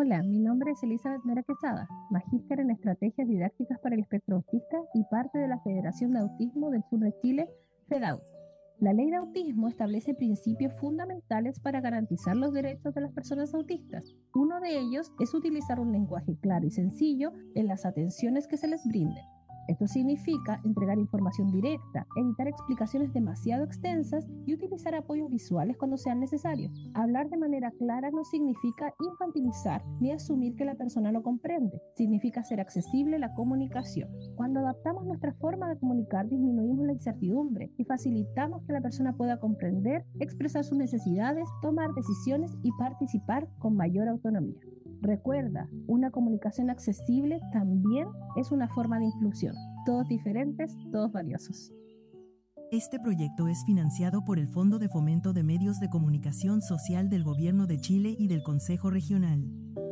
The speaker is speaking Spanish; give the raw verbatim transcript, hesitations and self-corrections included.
Hola, mi nombre es Elizabeth Mera Quesada, magíster en Estrategias Didácticas para el Espectro Autista y parte de la Federación de Autismo del Sur de Chile, FEDAUT. La Ley de Autismo establece principios fundamentales para garantizar los derechos de las personas autistas. Uno de ellos es utilizar un lenguaje claro y sencillo en las atenciones que se les brinden. Esto significa entregar información directa, evitar explicaciones demasiado extensas y utilizar apoyos visuales cuando sean necesarios. Hablar de manera clara no significa infantilizar ni asumir que la persona lo comprende. Significa hacer accesible la comunicación. Cuando adaptamos nuestra forma de comunicar, disminuimos la incertidumbre y facilitamos que la persona pueda comprender, expresar sus necesidades, tomar decisiones y participar con mayor autonomía. Recuerda, una comunicación accesible también es una forma de inclusión. Todos diferentes, todos valiosos. Este proyecto es financiado por el Fondo de Fomento de Medios de Comunicación Social del Gobierno de Chile y del Consejo Regional.